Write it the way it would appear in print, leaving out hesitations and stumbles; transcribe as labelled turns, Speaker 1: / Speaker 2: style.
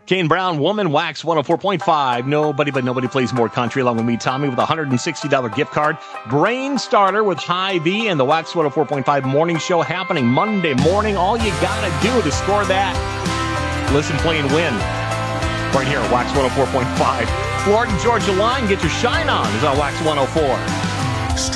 Speaker 1: Kane Brown, Woman, Wax 104.5. Nobody but nobody plays more country, along with me, Tommy, with a $160 gift card. Brain Starter with Hy-Vee and the Wax 104.5 morning show happening Monday morning. All you gotta do to score that, listen, play, and win. Right here at Wax 104.5. Florida Georgia Line, get your shine on, is on Wax 104.